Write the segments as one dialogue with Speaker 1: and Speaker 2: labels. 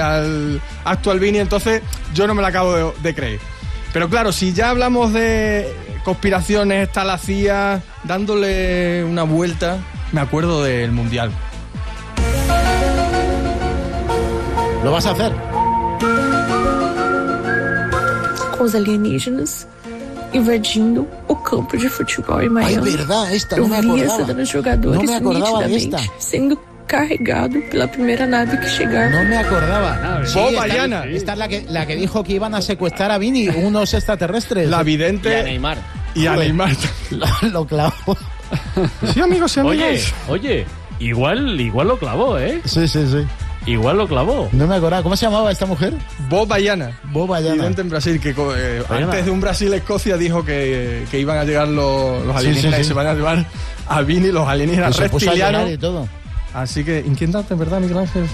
Speaker 1: al actual Vini, entonces yo no me la acabo de creer. Pero claro, si ya hablamos de conspiraciones, tal hacía, dándole una vuelta, me acuerdo del Mundial.
Speaker 2: ¿Lo vas a hacer?
Speaker 3: Com os alienígenas invadindo o campo de futebol em Miami.
Speaker 2: Ay, verdad, esta no me
Speaker 3: Eu vi
Speaker 2: acordaba.
Speaker 3: essa dos jogadores
Speaker 2: No me acordaba de esta.
Speaker 3: sendo carregado pela primeira nave que chegar.
Speaker 2: No me acordaba.
Speaker 1: Bayana.
Speaker 2: Esta es la que dijo que iban a secuestrar a Vini, unos extraterrestres.
Speaker 1: La vidente.
Speaker 4: Y a Neymar.
Speaker 1: Y a Neymar.
Speaker 2: Lo clavó.
Speaker 1: Sí, amigos y amigas.
Speaker 5: Oye, igual lo clavó, ¿eh?
Speaker 2: Sí.
Speaker 5: Igual lo clavó.
Speaker 2: No me acordaba. ¿Cómo se llamaba esta mujer?
Speaker 1: Bob Bayana.
Speaker 2: Bob Bayana.
Speaker 1: Vidente en Brasil, que antes de un Brasil-Escocia dijo que iban a llegar los alienígenas y se van a llevar a Vini, los alienígenas
Speaker 2: Se puso a llorar
Speaker 1: reptilianos.
Speaker 2: y todo.
Speaker 1: Así que inquietante, ¿verdad, Miguel Ángel?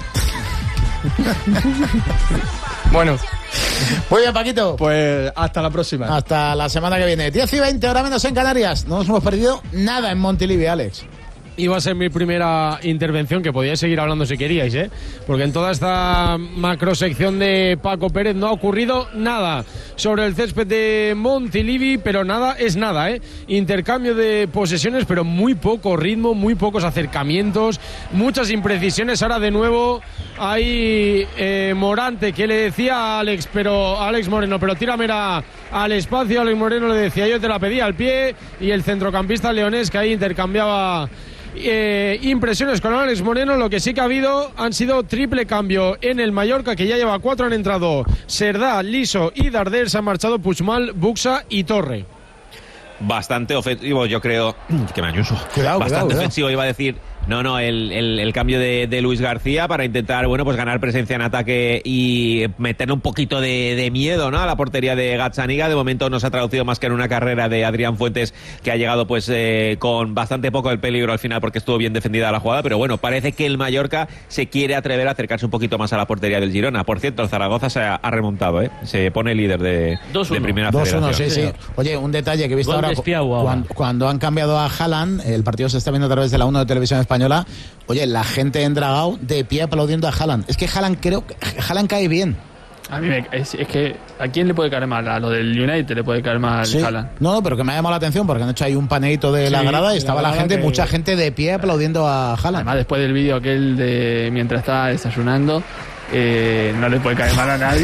Speaker 1: Bueno,
Speaker 2: Muy bien, Paquito.
Speaker 1: pues hasta la próxima.
Speaker 2: Hasta la semana que viene. 10:20, hora menos en Canarias. No nos hemos perdido nada en Montilivi, Alex.
Speaker 5: Iba a ser mi primera intervención, que podíais seguir hablando si queríais, ¿eh? Porque en toda esta macrosección de Paco Pérez no ha ocurrido nada sobre el césped de Montilivi, pero nada es nada, ¿eh? Intercambio de posesiones, pero muy poco ritmo, muy pocos acercamientos, muchas imprecisiones. Ahora de nuevo hay Morante, que le decía a Alex Moreno, pero tíramela al espacio. Alex Moreno le decía, yo te la pedí al pie, y el centrocampista leonés, que ahí intercambiaba impresiones con Alex Moreno. Lo que sí que ha habido han sido triple cambio en el Mallorca, que ya lleva 4. Han entrado Serdá, Liso y Darder. Se han marchado Puigmal, Buxa y Torre.
Speaker 6: Bastante ofensivo, yo creo. Que me ayuso.
Speaker 2: Cuidado.
Speaker 6: Ofensivo, iba a decir. No, el cambio de Luis García para intentar, bueno, pues ganar presencia en ataque y meterle un poquito de miedo, ¿no?, a la portería de Gazzaniga. De momento no se ha traducido más que en una carrera de Adrián Fuentes, que ha llegado pues con bastante poco el peligro al final, porque estuvo bien defendida la jugada. Pero bueno, parece que el Mallorca se quiere atrever a acercarse un poquito más a la portería del Girona. Por cierto, el Zaragoza se ha remontado, se pone líder de primera
Speaker 2: 2-1,
Speaker 6: federación.
Speaker 2: sí. Oye, un detalle que he visto
Speaker 5: Gol
Speaker 2: ahora,
Speaker 5: de Espiau,
Speaker 2: cuando han cambiado a Haaland, el partido se está viendo a través de la 1 de Televisión Española. Oye, la gente en Dragao de pie aplaudiendo a Haaland. Es que Haaland cae bien.
Speaker 7: A mí es que ¿a quién le puede caer mal? A lo del United le puede caer mal Haaland.
Speaker 2: No, pero que me ha llamado la atención porque han hecho ahí un paneíto de la grada y estaba la gente, mucha gente de pie aplaudiendo a Haaland.
Speaker 7: Además, después del vídeo aquel de mientras estaba desayunando, no le puede caer mal a nadie.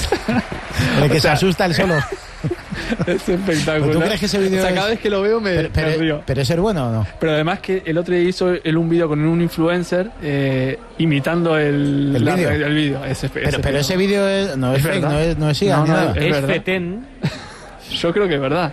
Speaker 2: El que se asusta el solo.
Speaker 7: Es espectacular.
Speaker 2: ¿Tú crees que ese vídeo
Speaker 7: cada vez que lo veo me río.
Speaker 2: ¿Pero es ser bueno o no?
Speaker 7: Pero además que el otro día hizo un vídeo con un influencer imitando el vídeo.
Speaker 2: Pero ese vídeo no es fake, no es IA ni nada.
Speaker 7: Es fetén. Yo creo que es verdad.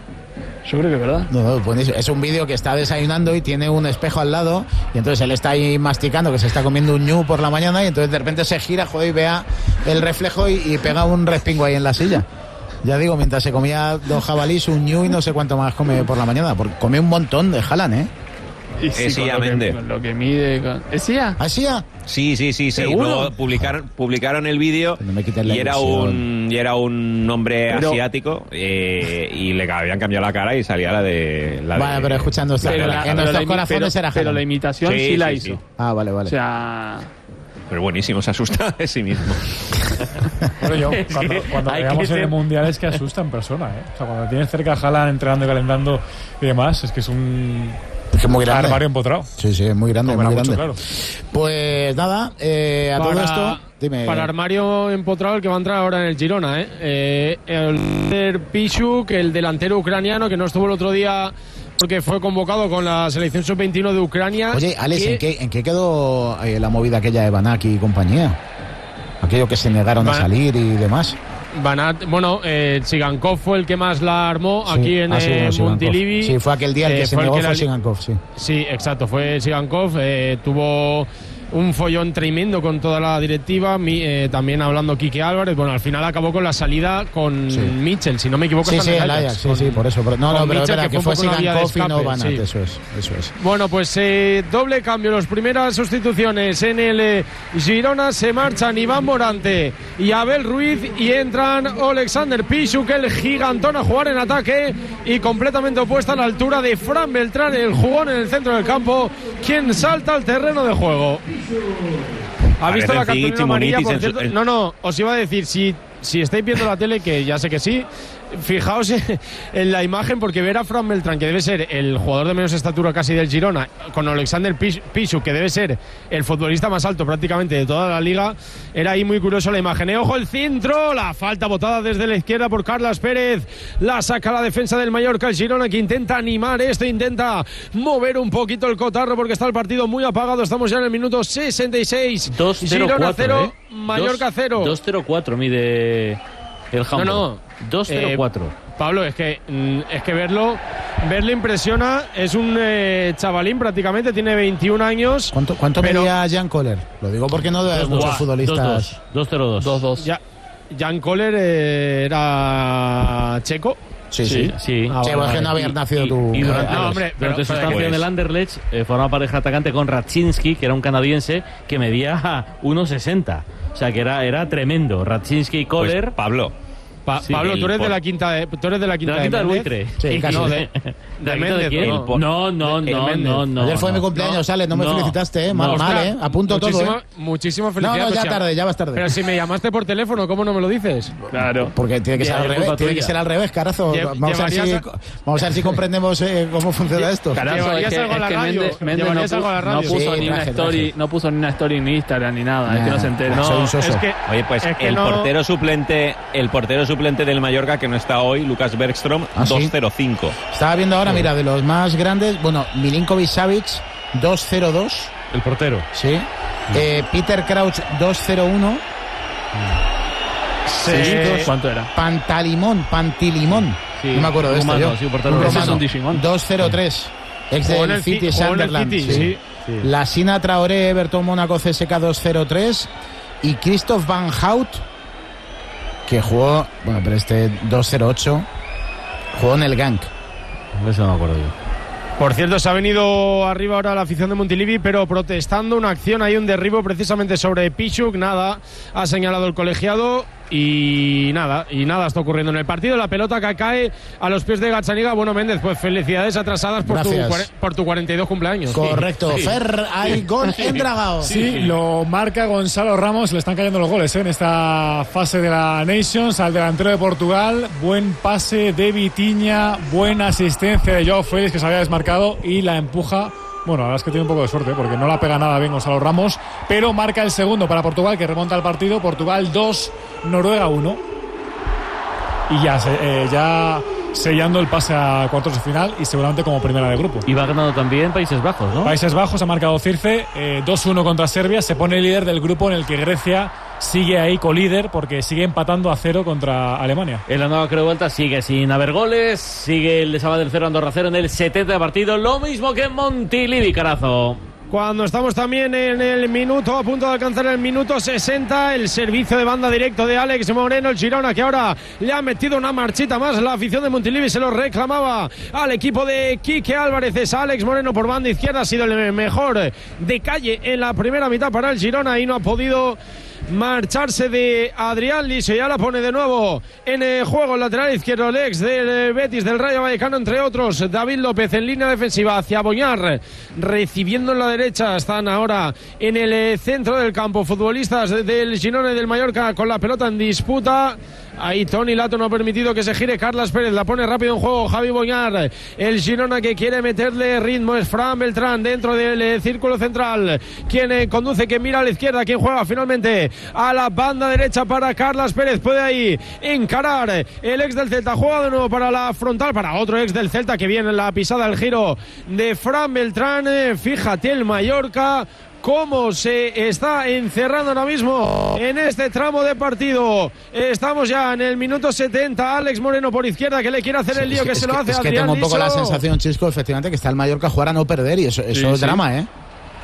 Speaker 2: No, buenísimo. Es un vídeo que está desayunando y tiene un espejo al lado, y entonces él está ahí masticando, que se está comiendo un ñu por la mañana, y entonces de repente se gira, joder, y vea el reflejo y pega un respingo ahí en la silla. Ya digo, mientras se comía 2 jabalís, un ñu y no sé cuánto más come por la mañana, porque come un montón de Haaland, ¿eh?
Speaker 7: Y sí, con lo que mide. ¿Es IA?
Speaker 2: ¿Ah, sí?
Speaker 6: Sí.
Speaker 7: ¿Seguro?
Speaker 6: Luego publicaron el vídeo y era un hombre asiático y le habían cambiado la cara y salía la de...
Speaker 2: Vale, pero escuchando esto, en nuestros corazones era Haaland.
Speaker 7: Pero la imitación sí la hizo.
Speaker 6: Sí.
Speaker 2: Ah, vale.
Speaker 7: O sea...
Speaker 6: Pero buenísimo, se asusta de sí mismo.
Speaker 8: Pero yo, cuando veamos en el Mundial es que asusta en persona, ¿eh? O sea, cuando tienes cerca a Haaland entrenando y calentando y demás, es que es un...
Speaker 2: Es que es muy grande.
Speaker 8: Armario empotrado.
Speaker 2: Sí, es muy grande, muy grande.
Speaker 8: Mucho, claro.
Speaker 2: Pues nada, a todo esto... Dime.
Speaker 5: Para armario empotrado el que va a entrar ahora en el Girona, el Piszczuk, el delantero ucraniano que no estuvo el otro día porque fue convocado con la selección sub-21 de Ucrania.
Speaker 2: Oye, Alex, ¿en qué quedó la movida aquella de Banaki y compañía? Aquello que se negaron a salir y demás.
Speaker 5: Sigankov fue el que más la armó aquí en Montilivi.
Speaker 2: Sí, fue aquel día el que se negó, fue Sigankov, sí.
Speaker 5: Sí, exacto, fue Sigankov. Tuvo un follón tremendo con toda la directiva, también hablando Quique Álvarez. Bueno, al final acabó con la salida con Mitchell, si no me equivoco.
Speaker 2: Sí, el Ajax, por eso. Pero es verdad que fue Sigankov y no Banat, eso es.
Speaker 5: Bueno, pues doble cambio, las primeras sustituciones en el Girona. Se marchan Iván Morante y Abel Ruiz y entran Alexander Piszczuk, el gigantón, a jugar en ataque, y completamente opuesta a la altura de Fran Beltrán, el jugón en el centro del campo, quien salta al terreno de juego. ¿Ha visto la
Speaker 6: Parecen
Speaker 5: cartulina amarilla, por
Speaker 6: Simunitis
Speaker 5: cierto? No, os iba a decir, si estáis viendo la tele, que ya sé que sí, fijaos en la imagen, porque ver a Fran Beltrán, que debe ser el jugador de menos estatura casi del Girona, con Alexander Piszczuk, que debe ser el futbolista más alto prácticamente de toda la liga, era ahí muy curioso la imagen. Ojo el centro, la falta botada desde la izquierda por Carlas Pérez, la saca la defensa del Mallorca, el Girona, que intenta animar esto, intenta mover un poquito el cotarro, porque está el partido muy apagado. Estamos ya en el minuto 66.
Speaker 4: 2-0-4,
Speaker 5: Girona 0, Mallorca 0.
Speaker 4: 2-0-4 mide el Hamburg.
Speaker 5: No.
Speaker 4: 2-0-4.
Speaker 5: Pablo, es que verlo impresiona. Es un chavalín prácticamente, tiene 21 años.
Speaker 2: ¿Cuánto medía Jan Koller? Lo digo porque no de muchos futbolistas.
Speaker 4: 2-0-2.
Speaker 7: 2-2.
Speaker 5: Jan Koller era checo.
Speaker 2: Sí.
Speaker 4: Vale.
Speaker 2: Que no habías nacido tú.
Speaker 4: Y durante su estancia en el Anderlecht formaba pareja atacante con Radzinski, que era un canadiense que medía 1,60. O sea, que era tremendo. Radzinski y Koller.
Speaker 6: Pues, Pablo,
Speaker 5: Pablo, tú eres de la quinta. Tú eres de la quinta
Speaker 4: del buitre.
Speaker 2: Sí, casi.
Speaker 5: No, de Méndez.
Speaker 4: No.
Speaker 2: Ayer fue mi cumpleaños, Alex, no me felicitaste, mal, apunto todo.
Speaker 5: Muchísimas felicidades.
Speaker 2: No, ya vas tarde.
Speaker 5: Pero si me llamaste por teléfono, ¿cómo no me lo dices?
Speaker 4: Claro.
Speaker 2: Porque tiene que ser al revés, carazo. Vamos a ver si comprendemos cómo funciona esto.
Speaker 7: Carazo, es que Méndez no puso ni una story ni Instagram ni nada, es que no se entera.
Speaker 6: Oye, pues portero suplente del Mallorca, que no está hoy, Lucas Bergström, 2-0-5.
Speaker 2: Estaba viendo ahora, mira, de los más grandes, Milinkovic Savic, 2-0-2.
Speaker 5: El portero.
Speaker 2: Sí. Peter Crouch, 2-0-1.
Speaker 7: ¿Cuánto era?
Speaker 2: Pantilimón.
Speaker 4: Sí,
Speaker 2: No me acuerdo de esto yo.
Speaker 4: Sí, portero
Speaker 2: Un
Speaker 4: romano.
Speaker 2: romano. 2-0-3. Ex del City Sunderland.
Speaker 5: Sí.
Speaker 2: La Sina Traoré, Everton Mónaco CSK 2-0-3. Y Christoph Van Hout, que jugó, pero 2-0-8, jugó en el Genk.
Speaker 4: Eso no me acuerdo yo.
Speaker 5: Por cierto, se ha venido arriba ahora la afición de Montilivi, pero protestando una acción, hay un derribo precisamente sobre Piszczuk, nada, ha señalado el colegiado y nada está ocurriendo en el partido. La pelota que cae a los pies de Gazzaniga. Bueno, Méndez, pues felicidades atrasadas por tu 42 cumpleaños.
Speaker 2: Correcto. Sí. Fer, hay gol en Dragao.
Speaker 8: Sí, lo marca Gonzalo Ramos, le están cayendo los goles en esta fase de la Nations al delantero de Portugal. Buen pase de Vitinha, buena asistencia de Joao Félix, que se había desmarcado y la empuja. Bueno, la verdad es que tiene un poco de suerte porque no la pega nada bien Gonzalo Ramos, pero marca el segundo para Portugal, que remonta el partido. Portugal 2, Noruega 1. Y ya sellando el pase a cuartos de final y seguramente como primera de grupo.
Speaker 4: Y va ganando también Países Bajos, ¿no?
Speaker 8: Países Bajos ha marcado Circe, 2-1 contra Serbia. Se pone líder del grupo en el que Grecia sigue ahí colíder porque sigue empatando a 0 contra Alemania.
Speaker 4: En la nueva vuelta sigue sin haber goles, sigue el de Sabadell 0, Andorra 0 en el 70 de partido, lo mismo que en Montilivi, carazo.
Speaker 5: Cuando estamos también en el minuto, a punto de alcanzar el minuto 60, el servicio de banda directo de Alex Moreno, el Girona, que ahora le ha metido una marchita más. La afición de Montilivi se lo reclamaba al equipo de Quique Álvarez. Es Alex Moreno por banda izquierda, ha sido el mejor de calle en la primera mitad para el Girona y no ha podido marcharse de Adrián Liso. Ya la pone de nuevo en el juego el lateral izquierdo, el ex del Betis, del Rayo Vallecano, entre otros. David López en línea defensiva hacia Boñar, recibiendo en la derecha. Están ahora en el centro del campo futbolistas del Girona y del Mallorca con la pelota en disputa. Ahí Toni Lato no ha permitido que se gire Carlas Pérez, la pone rápido en juego Javi Boñar. El Girona que quiere meterle ritmo es Fran Beltrán dentro del círculo central. Quien conduce, quien mira a la izquierda, quien juega finalmente a la banda derecha para Carlas Pérez. Puede ahí encarar el ex del Celta, juega de nuevo para la frontal, para otro ex del Celta que viene en la pisada, el giro de Fran Beltrán. Fíjate el Mallorca cómo se está encerrando ahora mismo en este tramo de partido. Estamos ya en el minuto 70. Alex Moreno por izquierda, que le quiere hacer el lío, que se lo hace a Adrián Liso.
Speaker 2: Tengo un poco la sensación, Chisco, efectivamente, que está el Mallorca a jugar a no perder y eso es drama, ¿eh?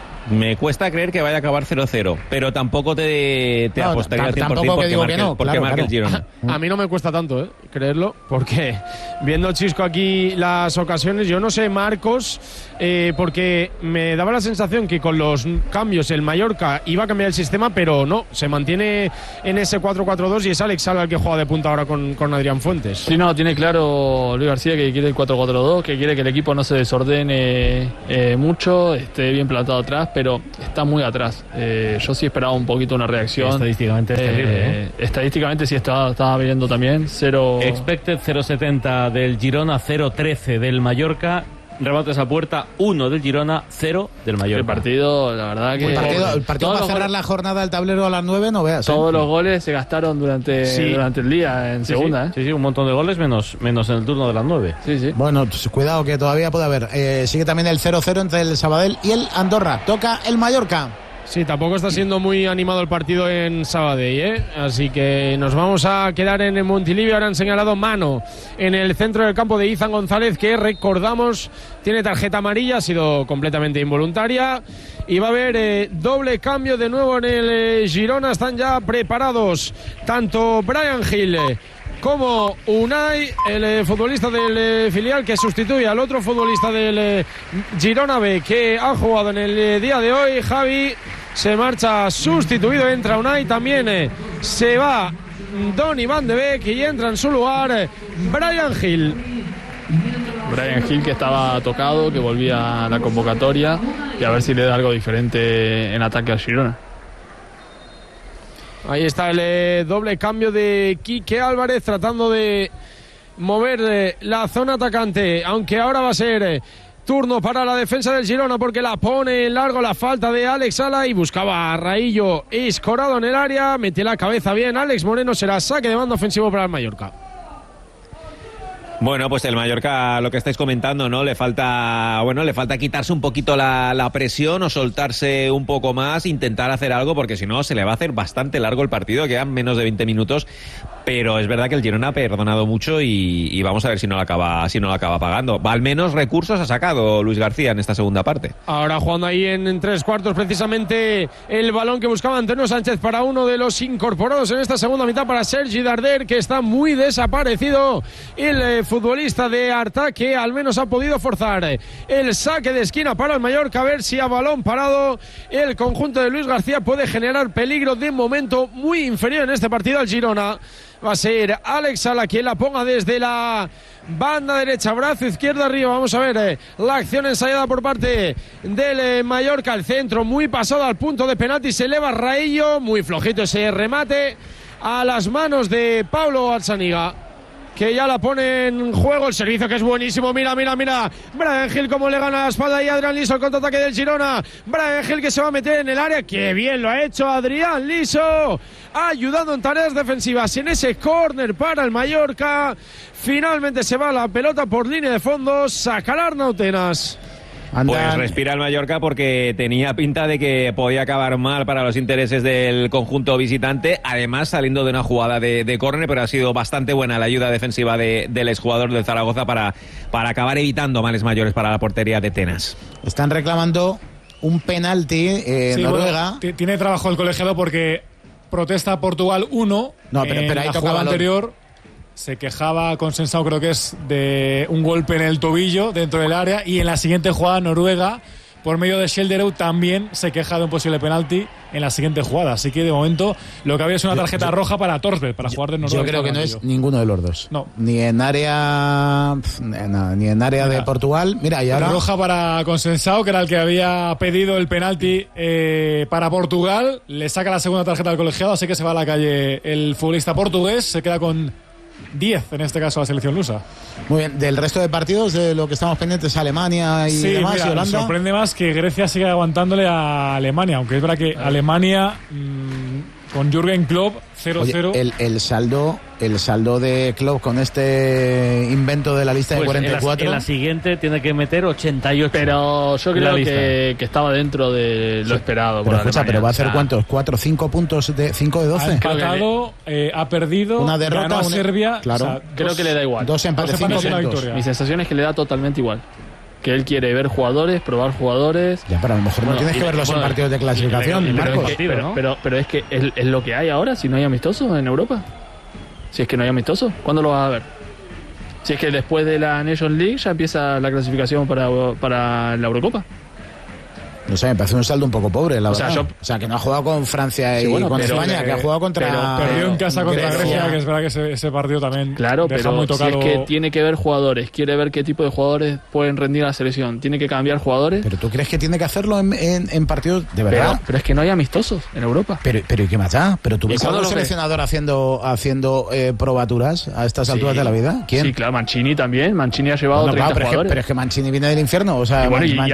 Speaker 6: Me cuesta creer que vaya a acabar 0-0, pero tampoco te apostaría al 100% porque marque el Girona.
Speaker 5: A mí no me cuesta tanto, creerlo, porque viendo, Chisco, aquí las ocasiones, yo no sé, Marcos, porque me daba la sensación que con los cambios el Mallorca iba a cambiar el sistema, pero no, se mantiene en ese 4-4-2 y es Alex Sala el que juega de punta ahora con Adrián Fuentes.
Speaker 7: Sí, no, tiene claro Luis García que quiere el 4-4-2, que quiere que el equipo no se desordene mucho, esté bien plantado atrás, pero está muy atrás. Yo sí esperaba un poquito una reacción.
Speaker 4: Estadísticamente es terrible,
Speaker 7: Estadísticamente sí estaba viendo también.
Speaker 4: Expected 0,70 del Girona, 0,13 del Mallorca. Remates a puerta, 1 del Girona, 0 del Mallorca.
Speaker 7: El partido, la verdad que...
Speaker 2: El partido va a cerrar la jornada del tablero a las 9, no veas.
Speaker 7: Todos los goles se gastaron durante el día en segunda.
Speaker 4: Sí, un montón de goles menos en el turno de las 9.
Speaker 7: Sí.
Speaker 2: Bueno, pues cuidado que todavía puede haber. Sigue también el 0-0 entre el Sabadell y el Andorra. Toca el Mallorca.
Speaker 5: Sí, tampoco está siendo muy animado el partido en Sabadell, así que nos vamos a quedar en el Montilivi. Ahora han señalado mano en el centro del campo de Izan González, que recordamos tiene tarjeta amarilla, ha sido completamente involuntaria, y va a haber doble cambio de nuevo en el Girona. Están ya preparados tanto Bryan Gil como Unai, el futbolista del filial que sustituye al otro futbolista del Girona B que ha jugado en el día de hoy. Javi se marcha sustituido, entra Unai, también se va Donny Van de Beek y entra en su lugar Bryan Gil.
Speaker 7: Bryan Gil, que estaba tocado, que volvía a la convocatoria, y a ver si le da algo diferente en ataque al Girona.
Speaker 5: Ahí está el doble cambio de Quique Álvarez tratando de mover la zona atacante, aunque ahora va a ser turno para la defensa del Girona porque la pone en largo la falta de Alex Sala y buscaba a Raillo escorado en el área, mete la cabeza bien Alex Moreno, será saque de banda ofensivo para el Mallorca.
Speaker 6: Bueno, pues el Mallorca, lo que estáis comentando, ¿no? Le falta quitarse un poquito la presión o soltarse un poco más, intentar hacer algo, porque si no se le va a hacer bastante largo el partido, quedan menos de 20 minutos, pero es verdad que el Girona ha perdonado mucho y vamos a ver si no lo acaba pagando. Al menos recursos ha sacado Luis García en esta segunda parte.
Speaker 5: Ahora jugando ahí en 3/4 precisamente el balón que buscaba Antonio Sánchez para uno de los incorporados en esta segunda mitad, para Sergi Darder, que está muy desaparecido. El futbolista de Arta, que al menos ha podido forzar el saque de esquina para el Mallorca, a ver si a balón parado el conjunto de Luis García puede generar peligro. De momento muy inferior en este partido al Girona. Va a ser Alex Sala quien la ponga desde la banda derecha, brazo izquierdo arriba. Vamos a ver la acción ensayada por parte del Mallorca. El centro muy pasado al punto de penalti, se eleva Raillo, muy flojito ese remate a las manos de Pablo Atzaniga, que ya la pone en juego. El servicio, que es buenísimo. Mira Bryan Gil cómo le gana la espalda y Adrián Liso, el contraataque del Girona. Bryan Gil, que se va a meter en el área. Qué bien lo ha hecho Adrián Liso, ayudando en tareas defensivas en ese córner para el Mallorca. Finalmente se va la pelota por línea de fondo, sacará Arnautenas.
Speaker 6: Pues respira el Mallorca porque tenía pinta de que podía acabar mal para los intereses del conjunto visitante, además saliendo de una jugada de córner, pero ha sido bastante buena la ayuda defensiva del exjugador del Zaragoza para acabar evitando males mayores para la portería de Tenas.
Speaker 2: Están reclamando un penalti Noruega.
Speaker 8: Bueno, tiene trabajo el colegiado porque protesta Portugal 1.
Speaker 2: No, pero ahí
Speaker 8: la jugada anterior se quejaba Consensado, creo que es, de un golpe en el tobillo dentro del área, y en la siguiente jugada Noruega, por medio de Schelderud, también se queja de un posible penalti en la siguiente jugada. Así que de momento lo que había es una tarjeta roja para Torsberg, para jugar de Noruega.
Speaker 2: Yo creo que no es ninguno de los dos.
Speaker 8: No.
Speaker 2: Ni en área de Portugal. Mira, y ahora
Speaker 8: roja para Consensado, que era el que había pedido el penalti para Portugal. Le saca la segunda tarjeta al colegiado, así que se va a la calle el futbolista portugués. Se queda con 10, en este caso, la selección lusa.
Speaker 2: Muy bien. Del resto de partidos, de lo que estamos pendientes, Alemania y demás,
Speaker 8: mira,
Speaker 2: y Holanda.
Speaker 8: Sorprende más que Grecia siga aguantándole a Alemania, aunque es verdad que Alemania con Jürgen Klopp 0-0.
Speaker 2: Oye, el saldo de Klopp con este invento de la lista de 44.
Speaker 4: En la siguiente tiene que meter 88.
Speaker 7: Pero yo creo que estaba dentro de lo esperado.
Speaker 2: Pero escucha, ¿pero va a hacer cuántos? ¿4 o 5 puntos de 5 de 12?
Speaker 8: Ha empatado, ha perdido,
Speaker 2: una derrota,
Speaker 8: ganó a Serbia.
Speaker 2: Claro.
Speaker 8: O sea,
Speaker 7: creo que le da igual.
Speaker 2: 2 empates, 5 puntos.
Speaker 7: Mi sensación es que le da totalmente igual. Que él quiere ver jugadores, probar jugadores.
Speaker 2: Ya, pero a lo mejor no tienes que verlos en partidos de clasificación, Marcos.
Speaker 7: Pero es que es lo que hay ahora, si no hay amistosos en Europa. Si es que no hay amistosos, ¿cuándo lo vas a ver? Si es que después de la Nations League ya empieza la clasificación para la Eurocopa.
Speaker 2: No sé, me parece un saldo un poco pobre, la verdad.
Speaker 7: sea,
Speaker 2: O sea, que no ha jugado con Francia y con España, que ha jugado contra...
Speaker 8: Perdió en casa contra Grecia, que es verdad que ese partido también
Speaker 7: claro,
Speaker 8: deja
Speaker 7: pero
Speaker 8: muy tocado.
Speaker 7: si es que tiene que ver jugadores, quiere ver qué tipo de jugadores pueden rendir a la selección, tiene que cambiar jugadores.
Speaker 2: ¿Pero tú crees que tiene que hacerlo en partidos de verdad?
Speaker 7: Pero es que no hay amistosos en Europa.
Speaker 2: Pero ¿y qué más da? ¿Pero tú ves a un
Speaker 7: ves?
Speaker 2: seleccionador haciendo probaturas a estas alturas de la vida? ¿Quién?
Speaker 7: Sí, claro, Mancini también. Mancini ha llevado 30
Speaker 2: pero
Speaker 7: jugadores.
Speaker 2: Es que Mancini viene del infierno. O sea,
Speaker 7: Y bueno, y